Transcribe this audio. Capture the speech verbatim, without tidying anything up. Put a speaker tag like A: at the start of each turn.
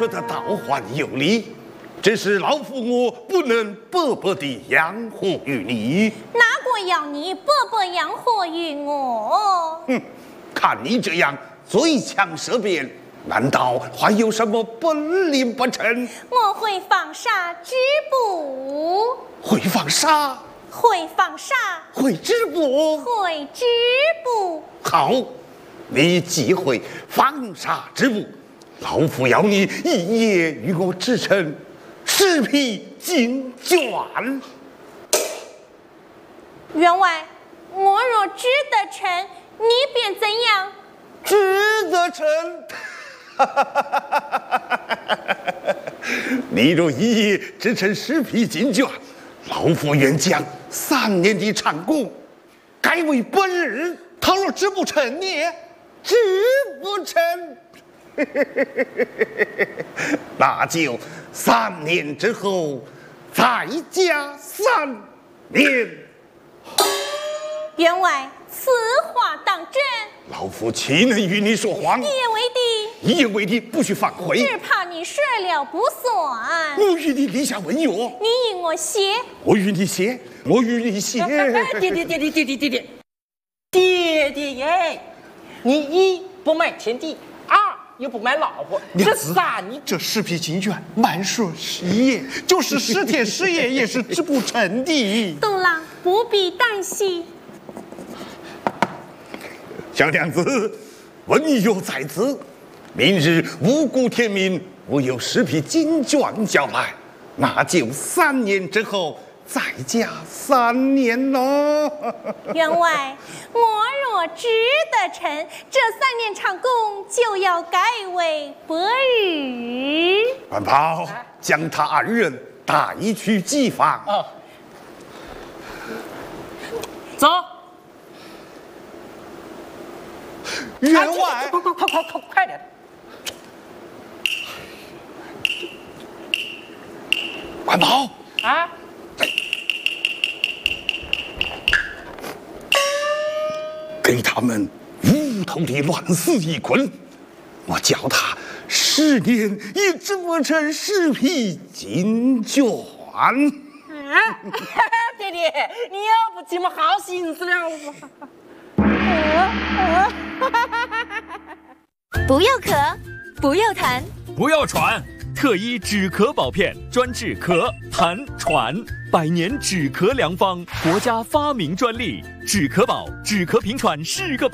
A: 说的倒还有理，只是老夫我不能白白地养活于你。
B: 哪个要你白白养活于我？
A: 哼，看你这样最强舌辩，难道还有什么本领不成？
B: 我会放沙织布。
A: 会放沙？
B: 会放沙？
A: 会织布？
B: 会织布。
A: 好，你既会放沙织布，老夫要你一夜与我织成十匹金绢。
B: 员外，我若织得成，你便怎样？
A: 织得成。你若一夜织成十匹金绢，老夫愿将三年的长工改为本日。
C: 倘若织不成呢？
A: 织不成，那就三年之后再加三年。
B: 员外，此话当真？
A: 老夫岂能与你说谎？
B: 一言为敌。
A: 一言为敌，不许反悔。
B: 只怕你说了不算。
A: 我与你立下文约。
B: 你与我写。
A: 我与你写。我与你写。
D: 爹爹爹爹爹爹爹爹爹爹耶！你一不买田地，二又不买老婆，这三你
C: 这十匹金绢，满说十夜，就是十天十夜也是织不成的。
B: 东郎不必担心。
A: 小娘子，文约在此，明日五谷天明，我有十匹金绢交来，那就三年之后再加三年喽。
B: 员外，我若织得成，这三年长工就要改为百日。
A: 官宝，将他二人带去祭坊。
D: 哦，走。
C: 员外，
D: 快快快快快快点！
A: 官宝
D: 啊！
A: 给他们无头的乱死一捆，我叫他十年也织不成十匹金绢。
D: 啊，爹爹，你要不急么好心思了。
E: 不要咳，不要痰，
F: 不要喘，特医止咳宝片，专治咳、痰、喘，百年止咳良方，国家发明专利，止咳宝，止咳平喘是个宝。